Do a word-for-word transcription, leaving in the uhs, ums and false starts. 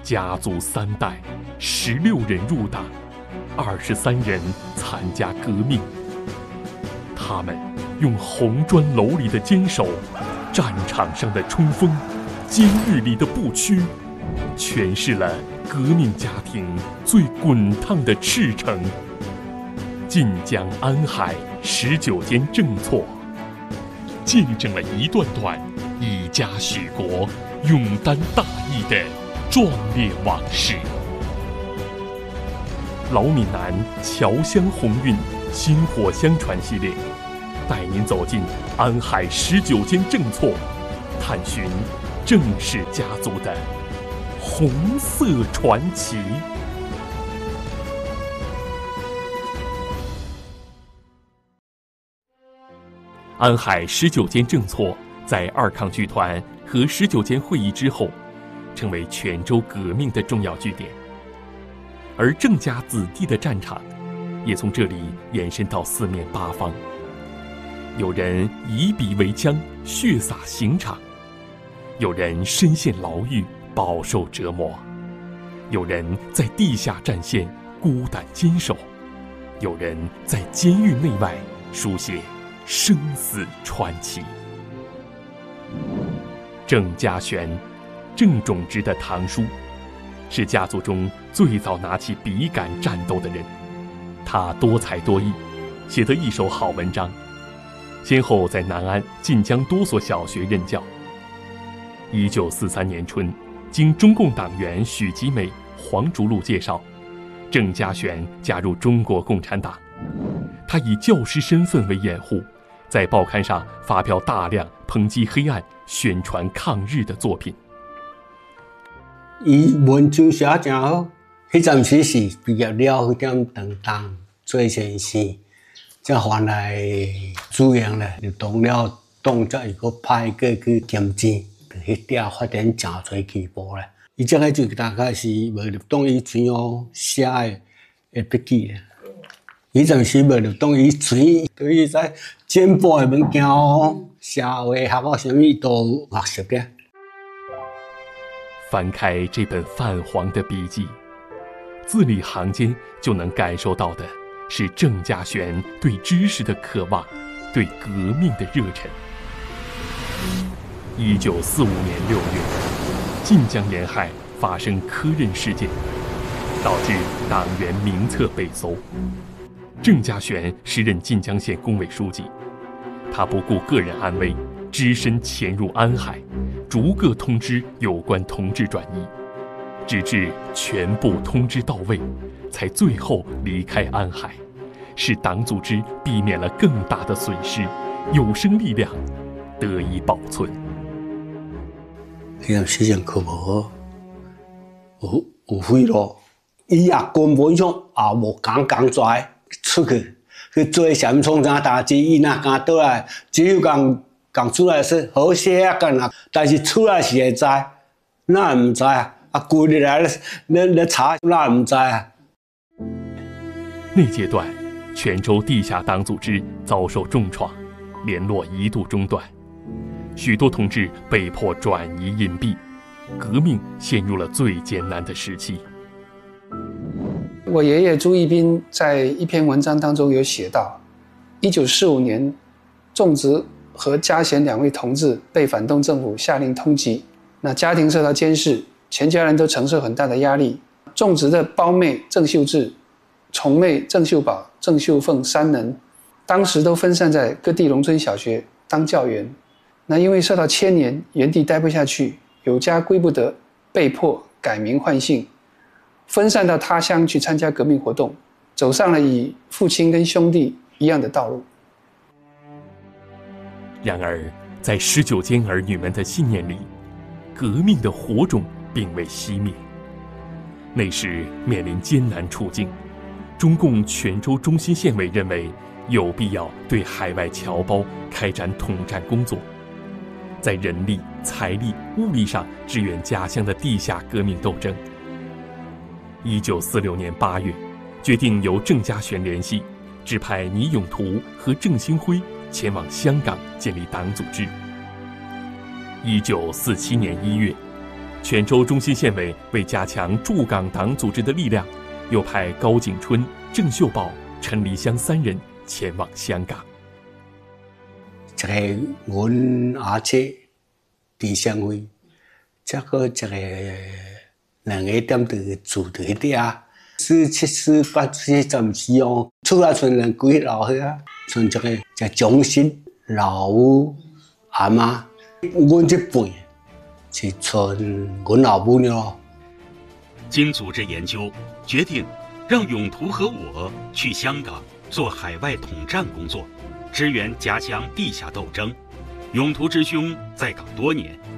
家族三代，十六人入党，二十三人参加革命。他们用红砖楼里的坚守，战场上的冲锋，监狱里的不屈，诠释了革命家庭最滚烫的赤诚。晋江安海十九间正错，见证了一段段以家许国、勇担大义的壮烈往事。老闽南侨乡鸿运薪火相传系列，带您走进安海十九间正错，探寻郑氏家族的红色传奇。安海十九间正错在二抗剧团和十九间会议之后，成为泉州革命的重要据点。而郑家子弟的战场，也从这里延伸到四面八方。有人以笔为枪，血洒刑场；有人身陷牢狱，饱受折磨；有人在地下战线孤胆坚守；有人在监狱内外书写生死传奇。郑家玄，郑种植的堂叔，是家族中最早拿起笔杆战斗的人。他多才多艺，写得一手好文章，先后在南安、晋江多所小学任教。一九四三年春，经中共党员许吉美、黄竹禄介绍，郑家玄加入中国共产党。他以教师身份为掩护，在报刊上发表大量抨击黑暗、宣传抗日的作品。 伊文章写真好，迄阵时是毕业了，迄点当当做先生，才换来主任咧，就当了党才又搁派过去兼职，迄点发展真侪起步咧。伊这个就大概是无入党以前哦写的的笔记咧。迄阵时无入党以前，对于在进步的物件哦，社会学啊啥物都学习咧。 翻开这本泛黄的笔记，字里行间就能感受到的是郑家玄对知识的渴望，对革命的热忱。一九四五年六月，晋江沿海发生科任事件，导致党员名册被搜。郑家玄时任晋江县工委书记，他不顾个人安危，只身潜入安海，逐个通知有关同志转移，直至全部通知到位，才最后离开安海，使党组织避免了更大的损失，有生力量得以保存。 迄阵时阵可无好，有有贿赂，伊也根本上也无讲讲出来出去去做啥物创啥代志，伊若敢倒来，只有讲讲出来说好些啊干啦，但是出来是会知，哪会唔知啊？啊，规日来咧咧查，哪会唔知啊？ 那阶段，泉州地下党组织遭受重创，联络一度中断，许多同志被迫转移隐蔽，革命陷入了最艰难的时期。 我爷爷朱一彬在一篇文章当中有写到，一九四五年，仲植和家贤两位同志被反动政府下令通缉，那家庭受到监视，全家人都承受很大的压力。仲植的胞妹郑秀智、重妹郑秀宝、郑秀凤三人，当时都分散在各地农村小学当教员。那因为受到牵连，原地待不下去，有家归不得，被迫改名换姓，分散到他乡去参加革命活动，走上了与父亲跟兄弟一样的道路。 然而，在十九间儿女们的信念里，革命的火种并未熄灭。那时面临艰难处境，中共泉州中心县委认为有必要对海外侨胞开展统战工作，在人力、财力、物力上支援家乡的地下革命斗争。一九四六年八月，决定由郑家玄联系，指派倪永图和郑兴辉前往香港建立党组织。一九四七年一月， 泉州中心县委为加强驻港党组织的力量，又派高景春、郑秀宝、陈黎香三人前往香港。 这个我阿姐伫乡会，这个这个两个点的住在啲啊，四七四八四十四哦，出来村人几老去啊，像这个这中心老母阿妈，我这辈是村我老母了。 经组织研究，决定让永图和我去香港做海外统战工作，支援家乡地下斗争。永图之兄在港多年，